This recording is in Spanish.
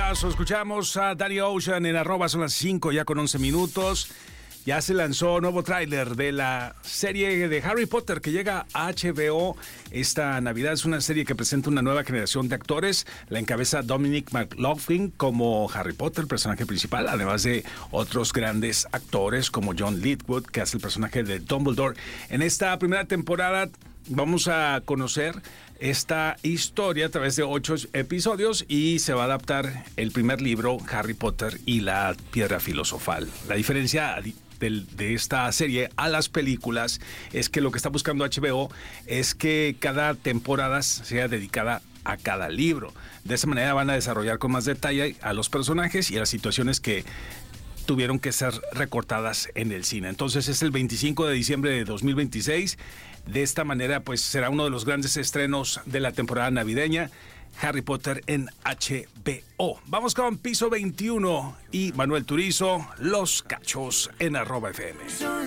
Temazo. Escuchamos a Danny Ocean en @ son las 5 ya con 11 minutos. Ya se lanzó nuevo tráiler de la serie de Harry Potter que llega a HBO esta Navidad. Es una serie que presenta una nueva generación de actores. La encabeza Dominic McLaughlin como Harry Potter, personaje principal, además de otros grandes actores como John Lithgow, que hace el personaje de Dumbledore. En esta primera temporada vamos a conocer esta historia a través de 8 episodios y se va a adaptar el primer libro, Harry Potter y la Piedra Filosofal. La diferencia de esta serie a las películas es que lo que está buscando HBO es que cada temporada sea dedicada a cada libro. De esa manera van a desarrollar con más detalle a los personajes y a las situaciones que tuvieron que ser recortadas en el cine. Entonces es el 25 de diciembre de 2026. De esta manera pues será uno de los grandes estrenos de la temporada navideña, Harry Potter en HBO. Vamos con Piso 21 y Manuel Turizo, Los Cachos en @FM.